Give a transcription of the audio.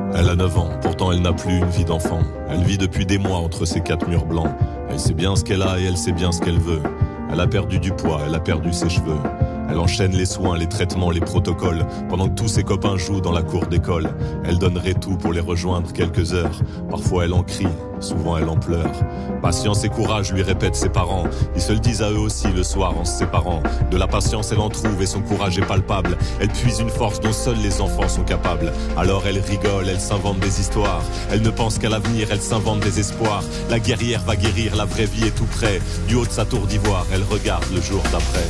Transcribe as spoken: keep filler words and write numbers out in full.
Elle a neuf ans, pourtant elle n'a plus une vie d'enfant. Elle vit depuis des mois entre ces quatre murs blancs. Elle sait bien ce qu'elle a et elle sait bien ce qu'elle veut. Elle a perdu du poids, elle a perdu ses cheveux. Elle enchaîne les soins, les traitements, les protocoles. Pendant que tous ses copains jouent dans la cour d'école, elle donnerait tout pour les rejoindre quelques heures. Parfois elle en crie, souvent elle en pleure. Patience et courage, lui répètent ses parents. Ils se le disent à eux aussi le soir en se séparant. De la patience elle en trouve et son courage est palpable. Elle puise une force dont seuls les enfants sont capables. Alors elle rigole, elle s'invente des histoires. Elle ne pense qu'à l'avenir, elle s'invente des espoirs. La guerrière va guérir, la vraie vie est tout près. Du haut de sa tour d'ivoire, elle regarde le jour d'après.